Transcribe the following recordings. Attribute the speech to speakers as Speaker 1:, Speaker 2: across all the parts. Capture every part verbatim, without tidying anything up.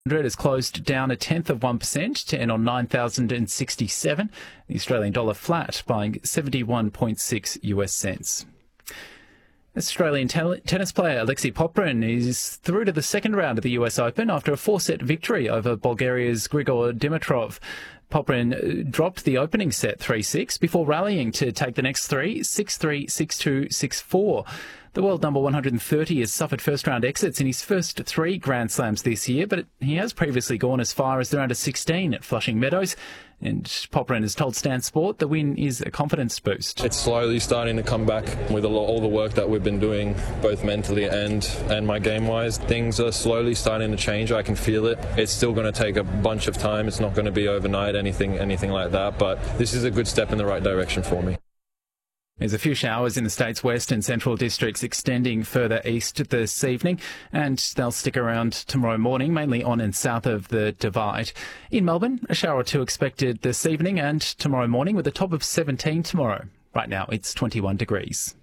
Speaker 1: has closed down a tenth of one percent to end on nine thousand sixty-seven. The Australian dollar flat, buying seventy-one point six U S cents. Australian tel- tennis player Alexei Popyrin is through to the second round of the U S Open after a four-set victory over Bulgaria's Grigor Dimitrov. Popyrin dropped the opening set three six before rallying to take the next three, six three, six two, six four. The world number one hundred thirty has suffered first-round exits in his first three Grand Slams this year, but he has previously gone as far as the round of sixteen at Flushing Meadows. And Popyrin has told Stan Sport the win is a confidence boost.
Speaker 2: It's slowly starting to come back with all the work that we've been doing, both mentally and, and my game-wise. Things are slowly starting to change. I can feel it. It's still going to take a bunch of time. It's not going to be overnight, anything, anything like that. But this is a good step in the right direction for me.
Speaker 1: There's a few showers in the state's west and central districts extending further east this evening, and they'll stick around tomorrow morning, mainly on and south of the Divide. In Melbourne, a shower or two expected this evening and tomorrow morning with a top of seventeen tomorrow. Right now, it's twenty-one degrees.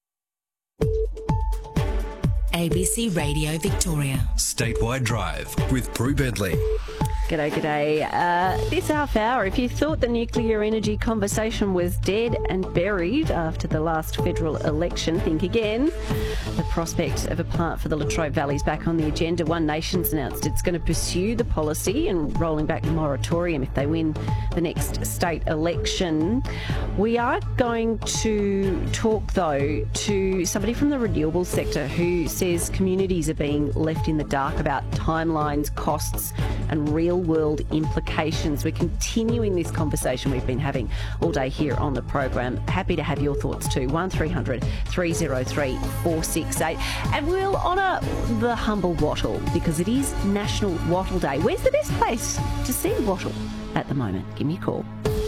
Speaker 3: A B C Radio Victoria.
Speaker 4: Statewide Drive with Prue Bedley.
Speaker 5: G'day, g'day. Uh, this half hour, if you thought the nuclear energy conversation was dead and buried after the last federal election, think again. The prospect of a plant for the Latrobe Valley is back on the agenda. One Nation's announced it's going to pursue the policy and rolling back the moratorium if they win the next state election. We are going to talk, though, to somebody from the renewables sector who says communities are being left in the dark about timelines, costs and real world implications. We're continuing this conversation we've been having all day here on the program. Happy to have your thoughts too. one three hundred, three oh three, four six eight. And we'll honour the humble wattle because it is National Wattle Day. Where's the best place to see wattle at the moment? Give me a call.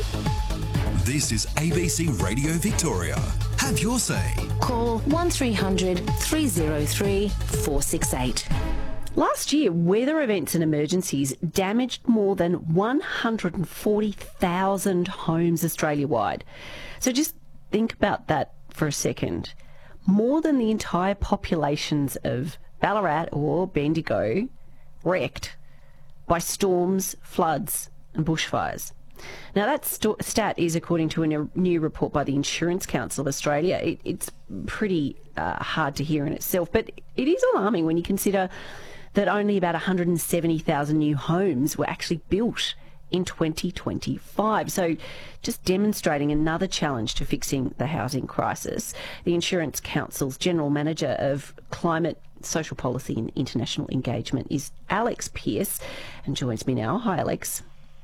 Speaker 4: This is A B C Radio Victoria. Have your say.
Speaker 3: Call one three hundred, three oh three, four six eight.
Speaker 5: Last year, weather events and emergencies damaged more than one hundred forty thousand homes Australia-wide. So just think about that for a second. More than the entire populations of Ballarat or Bendigo wrecked by storms, floods and bushfires. Now, that st- stat is according to a new report by the Insurance Council of Australia. It, it's pretty uh, hard to hear in itself, but it is alarming when you consider that only about one hundred seventy thousand new homes were actually built in twenty twenty-five. So just demonstrating another challenge to fixing the housing crisis. The Insurance Council's General Manager of Climate, Social Policy and International Engagement is Alex Pearce and joins me now. Hi, Alex.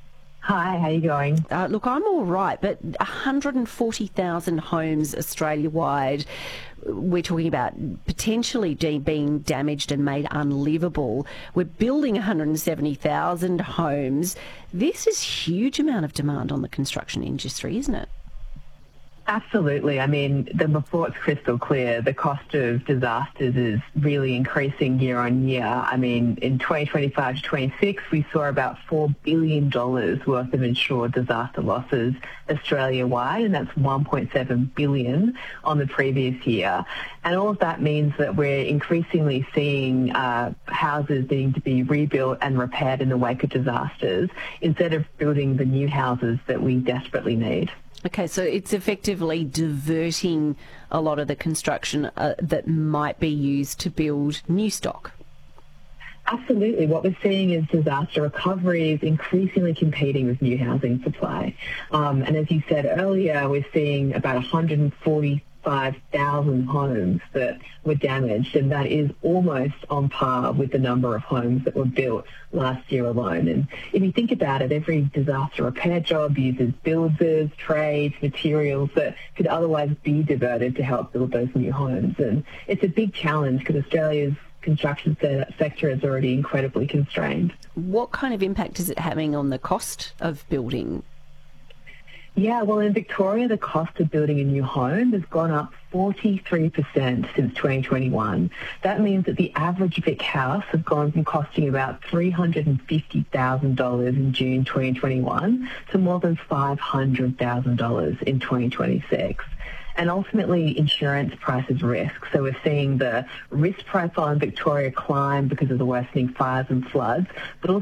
Speaker 6: Hi, how are you going?
Speaker 5: Uh, look, I'm all right, but one hundred forty thousand homes Australia-wide, we're talking about potentially de- being damaged and made unlivable. We're building one hundred seventy thousand homes. This is a huge amount of demand on the construction industry, isn't it?
Speaker 6: Absolutely. I mean, the report's crystal clear. The cost of disasters is really increasing year on year. I mean, in twenty twenty-five to twenty-six, we saw about four billion dollars worth of insured disaster losses Australia-wide, and that's one point seven billion dollars on the previous year. And all of that means that we're increasingly seeing uh, houses needing to be rebuilt and repaired in the wake of disasters instead of building the new houses that we desperately need.
Speaker 5: Okay, so it's effectively diverting a lot of the construction uh, that might be used to build new stock.
Speaker 6: Absolutely. What we're seeing is disaster recovery is increasingly competing with new housing supply. Um, and as you said earlier, we're seeing about one hundred forty-five thousand homes that were damaged, and that is almost on par with the number of homes that were built last year alone. And if you think about it, every disaster repair job uses builders, trades, materials that could otherwise be diverted to help build those new homes. And it's a big challenge because Australia's construction sector is already incredibly constrained.
Speaker 5: What kind of impact is it having on the cost of building?
Speaker 6: Yeah, well, in Victoria, the cost of building a new home has gone up forty-three percent since twenty twenty-one. That means that the average Vic house has gone from costing about three hundred fifty thousand dollars in June twenty twenty-one to more than five hundred thousand dollars in twenty twenty-six. And ultimately, insurance prices risk. So we're seeing the risk profile in Victoria climb because of the worsening fires and floods, but also